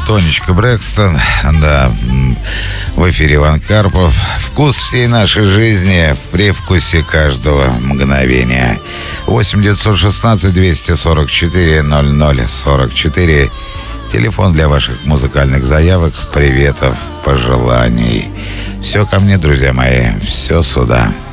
Тонечка Брэкстон, да, в эфире Иван Карпов. Вкус всей нашей жизни в привкусе каждого мгновения. 8-916-244-00-44. Телефон для ваших музыкальных заявок, приветов, пожеланий. Все ко мне, друзья мои, все сюда.